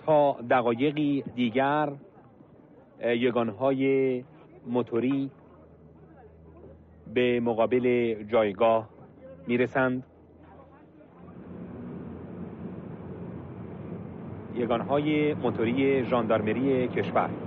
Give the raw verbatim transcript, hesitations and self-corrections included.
تا دقایقی دیگر یگانهای موتوری به مقابل جایگاه میرسند. یگانهای موتوری ژاندارمری کشور